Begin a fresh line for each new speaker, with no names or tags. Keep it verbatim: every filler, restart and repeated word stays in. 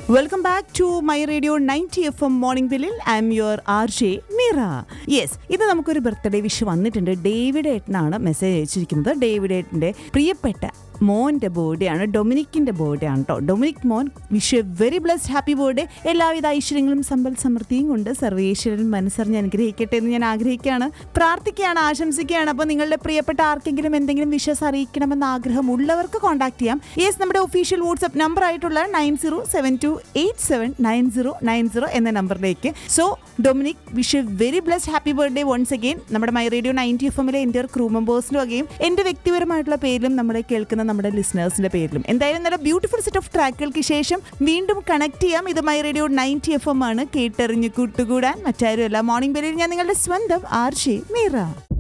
Welcome back to my radio ninety F M morning ബില്ലിൽ I M your R J Meera. Yes, ഇത് നമുക്കൊരു birthday wish വന്നിട്ടുണ്ട്. David ഏട്ടനാണ് message അയച്ചിരിക്കുന്നത്. David ഏട്ടൻ്റെ പ്രിയപ്പെട്ട മോൻ്റെ ബർത്ത്ഡേ ആണ്, ഡൊമിനിക്കിൻ്റെ ബർത്ത്ഡേ ആണ് കേട്ടോ. ഡൊമിനിക് മോൻ, wish A very blessed happy birthday. എല്ലാവിധ ഐശ്വര്യങ്ങളും സമ്പൽ സമൃദ്ധിയും കൊണ്ട് സർവേശ്വരൻ മനസ്സറിഞ്ഞ് അനുഗ്രഹിക്കട്ടെ എന്ന് ഞാൻ ആഗ്രഹിക്കുകയാണ്, പ്രാർത്ഥിക്കുകയാണ്, ആശംസിക്കുകയാണ്. അപ്പോൾ നിങ്ങളുടെ പ്രിയപ്പെട്ട ആർക്കെങ്കിലും എന്തെങ്കിലും വിഷസ് അറിയിക്കണമെന്ന് ആഗ്രഹമുള്ളവർക്ക് കോൺടാക്ട് ചെയ്യാം. യെസ്, നമ്മുടെ ഒഫീഷ്യൽ വാട്സ്ആപ്പ് നമ്പർ ആയിട്ടുള്ള nine zero seven to eight seven nine zero nine zero എന്ന നമ്പറിലേക്ക്. So Dominic, wish A very blessed happy birthday once again. നമ്മുടെ മൈ റേഡിയോ നയൻറ്റി എഫ് എമ്മിലെ എൻ്റെ ക്രൂ മെമ്പേഴ്സിനും അഗെയിൻ എൻ്റെ വ്യക്തിപരമായിട്ടുള്ള പേരിലും നമ്മളെ കേൾക്കുന്ന നമ്മുടെ ലിസണേഴ്സിന്റെ പേരിലും എന്തായാലും നല്ല ബ്യൂട്ടിഫുൾ സെറ്റ് ഓഫ് ട്രാക്കുകൾക്ക് ശേഷം വീണ്ടും കണക്ട് ചെയ്യാം. ഇത് my radio ninety F M ആണ്, കേട്ടറിഞ്ഞ് കൂട്ടുകൂടാൻ മറ്റാരും അല്ല. മോർണിംഗ് ബെല്ലിൽ ഞാൻ നിങ്ങളുടെ സ്വന്തം ആർ ജെ മീറ.